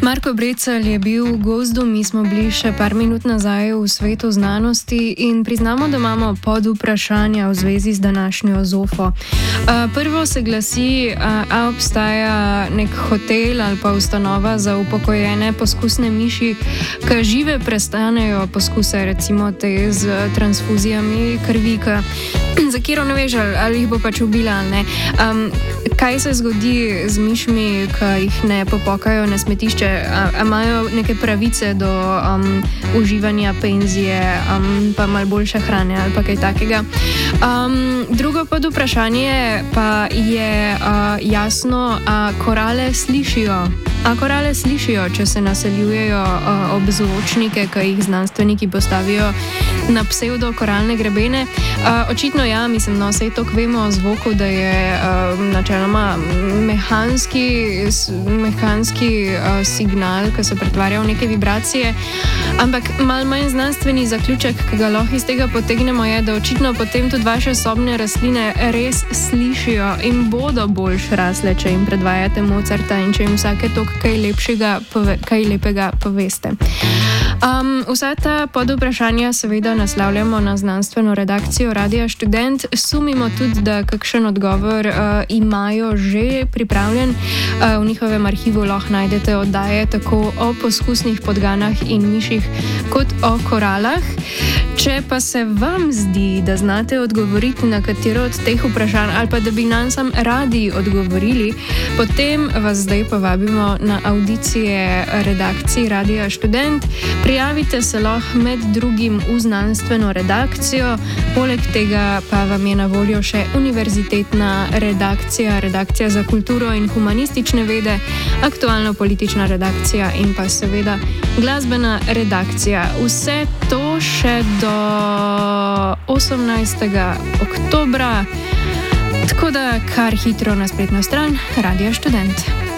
Marko Brecelj je bil v gozdu, mi smo bili še par minut nazaj v svetu znanosti in priznamo, da imamo podvprašanja v zvezi z današnjo ZOFO. Prvo se glasi, a obstaja nek hotel ali pa ustanova za upokojene poskusne miši, ki žive prestanejo poskuse, recimo te z transfuzijami krvi, za katero ne veš, ali jih bo pač ubila ali ne. Kaj se zgodi z mišmi, ki jih ne popokajo na smetišče? Imajo neke pravice do uživanja penzije, pa malo boljše hrane ali pa kaj takega. Drugo podvprašanje pa je jasno, a korale slišijo? A korale slišijo, če se naseljujejo ob zvočnike, ki jih znanstveniki postavijo na psevdokoralne grebene? Očitno ja, mislim, no, sej toliko vemo o zvoku, da je načeloma mehanski signal, ki se pretvarja v neke vibracije, ampak malo manj znanstveni zaključek, ki ga lahko iz tega potegnemo, je, da očitno potem tudi vaše sobne rastline res slišijo in bodo boljš rasle, če jim predvajate Mozarta in če jim vsake toliko kaj lepega poveste. Vsa ta podvprašanja seveda naslavljamo na znanstveno redakcijo Radia Študent. Sumimo tudi, da kakšen odgovor imajo že pripravljen. V njihovem arhivu lahko najdete oddaje tako o poskusnih podganah in miših kot o koralah. Če pa se vam zdi, da znate odgovoriti na katero od teh vprašanj ali pa da bi nam sam radi odgovorili, potem vas zdaj povabimo na audicije redakciji Radia Študent. Prijavite se lahko med drugim v znanstveno redakcijo, poleg tega pa vam je na voljo še univerzitetna redakcija, redakcija za kulturo in humanistične vede, aktualno-politična redakcija in pa seveda glasbena redakcija. Vse to še do 18. oktobra, tako da kar hitro na spletno stran Radia Študent.